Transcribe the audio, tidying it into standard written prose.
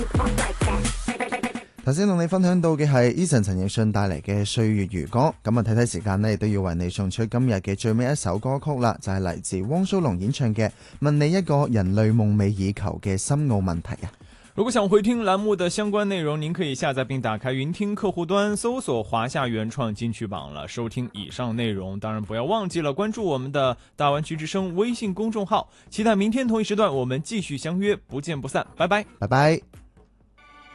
頭先同你分享到嘅係 Eason 陳奕迅帶嚟嘅歲月如歌，咁啊睇睇時間呢，亦都要為你送出今日嘅最尾一首歌曲啦，就係嚟自汪蘇泷演唱嘅《問你一個人類夢寐以求嘅深奧問題》啊。 如果想回聽欄目的相關內容，您可以下載並打開雲聽客戶端，搜索華夏原創金曲榜了，收聽以上內容。當然不要忘記了關注我們的大灣區之聲微信公眾號，期待明天同一時段我們繼續相約，不見不散，拜拜， 拜拜。